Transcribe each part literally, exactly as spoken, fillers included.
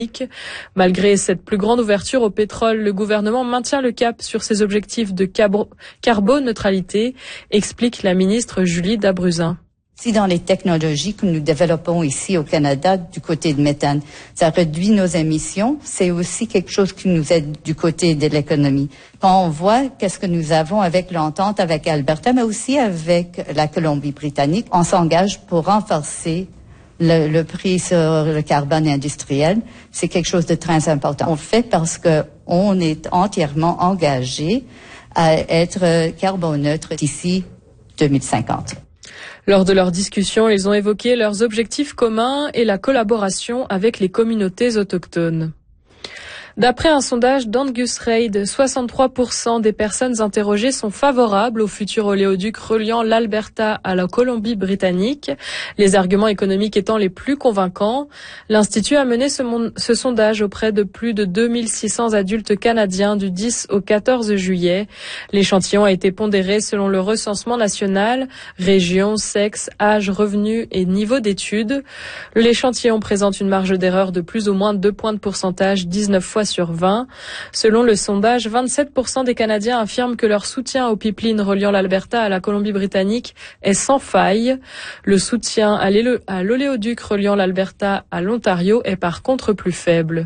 Malgré cette plus grande ouverture au pétrole, le gouvernement maintient le cap sur ses objectifs de carboneutralité, explique la ministre Julie Dabruzin. Si dans les technologies que nous développons ici au Canada du côté de méthane, ça réduit nos émissions, c'est aussi quelque chose qui nous aide du côté de l'économie. Quand on voit qu'est-ce que nous avons avec l'entente avec Alberta, mais aussi avec la Colombie-Britannique, on s'engage pour renforcer le, le prix sur le carbone industriel. C'est quelque chose de très important. On le fait parce que on est entièrement engagé à être carboneutre d'ici deux mille cinquante. Lors de leur discussion, ils ont évoqué leurs objectifs communs et la collaboration avec les communautés autochtones. D'après un sondage d'Angus Reid, soixante-trois pour cent des personnes interrogées sont favorables au futur oléoduc reliant l'Alberta à la Colombie-Britannique, les arguments économiques étant les plus convaincants. L'Institut a mené ce, mon- ce sondage auprès de plus de deux mille six cents adultes canadiens du dix au quatorze juillet. L'échantillon a été pondéré selon le recensement national, région, sexe, âge, revenu et niveau d'études. L'échantillon présente une marge d'erreur de plus ou moins deux points de pourcentage, dix-neuf fois sur vingt. Selon le sondage, vingt-sept pour cent des Canadiens affirment que leur soutien au pipeline reliant l'Alberta à la Colombie-Britannique est sans faille. Le soutien à l'oléoduc reliant l'Alberta à l'Ontario est par contre plus faible.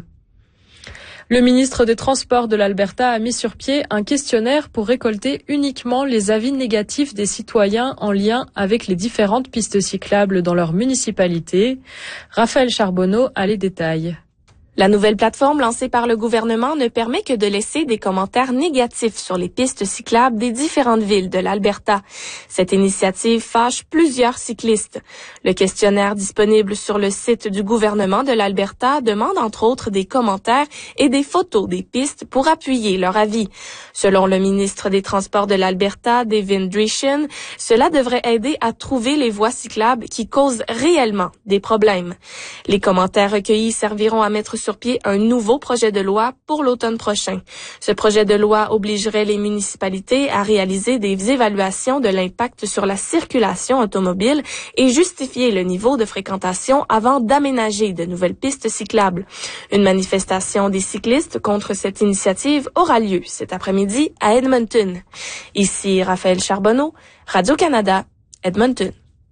Le ministre des Transports de l'Alberta a mis sur pied un questionnaire pour récolter uniquement les avis négatifs des citoyens en lien avec les différentes pistes cyclables dans leur municipalité. Raphaël Charbonneau a les détails. La nouvelle plateforme lancée par le gouvernement ne permet que de laisser des commentaires négatifs sur les pistes cyclables des différentes villes de l'Alberta. Cette initiative fâche plusieurs cyclistes. Le questionnaire disponible sur le site du gouvernement de l'Alberta demande entre autres des commentaires et des photos des pistes pour appuyer leur avis. Selon le ministre des Transports de l'Alberta, Devin Dreeshen, cela devrait aider à trouver les voies cyclables qui causent réellement des problèmes. Les commentaires recueillis serviront à mettre sur pied un nouveau projet de loi pour l'automne prochain. Ce projet de loi obligerait les municipalités à réaliser des évaluations de l'impact sur la circulation automobile et justifier le niveau de fréquentation avant d'aménager de nouvelles pistes cyclables. Une manifestation des cyclistes contre cette initiative aura lieu cet après-midi à Edmonton. Ici Raphaël Charbonneau, Radio-Canada, Edmonton.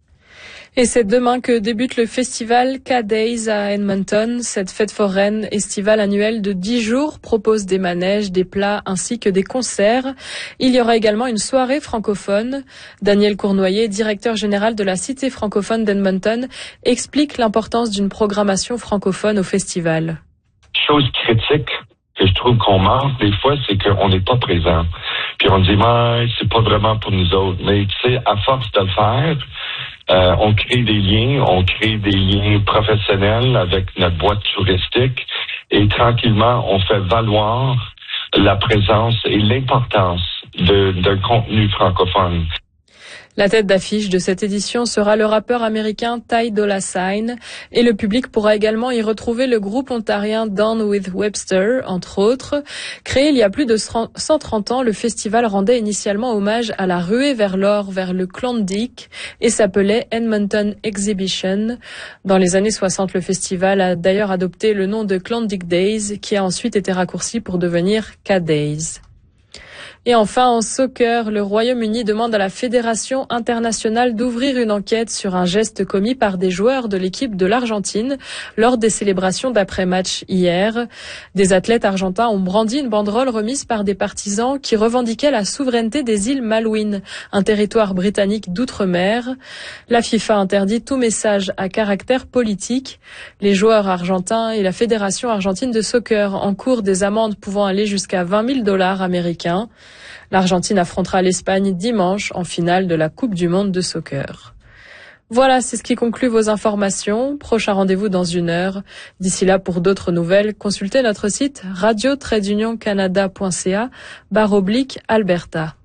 Et c'est demain que débute le festival K-Days à Edmonton. Cette fête foraine estivale annuelle de dix jours propose des manèges, des plats ainsi que des concerts. Il y aura également une soirée francophone. Daniel Cournoyer, directeur général de la Cité francophone d'Edmonton, explique l'importance d'une programmation francophone au festival. Chose critique que je trouve qu'on manque des fois, c'est qu'on n'est pas présent. Puis on dit, ouais, c'est pas vraiment pour nous autres. Mais tu sais, à force de le faire, Euh, on crée des liens, on crée des liens professionnels avec notre boîte touristique et tranquillement, on fait valoir la présence et l'importance de, d'un contenu francophone. La tête d'affiche de cette édition sera le rappeur américain Ty Dolla Sign et le public pourra également y retrouver le groupe ontarien Down with Webster, entre autres. Créé il y a plus de cent trente ans, le festival rendait initialement hommage à la ruée vers l'or vers le Klondike et s'appelait Edmonton Exhibition. Dans les années soixante, le festival a d'ailleurs adopté le nom de Klondike Days qui a ensuite été raccourci pour devenir K-Days. Et enfin, en soccer, le Royaume-Uni demande à la Fédération internationale d'ouvrir une enquête sur un geste commis par des joueurs de l'équipe de l'Argentine lors des célébrations d'après-match hier. Des athlètes argentins ont brandi une banderole remise par des partisans qui revendiquaient la souveraineté des îles Malouines, un territoire britannique d'outre-mer. La FIFA interdit tout message à caractère politique. Les joueurs argentins et la Fédération argentine de soccer encourent des amendes pouvant aller jusqu'à vingt mille dollars américains. L'Argentine affrontera l'Espagne dimanche en finale de la Coupe du monde de soccer. Voilà, c'est ce qui conclut vos informations. Prochain rendez-vous dans une heure. D'ici là, pour d'autres nouvelles, consultez notre site radio tiret d'union canada point c a barre oblique Alberta.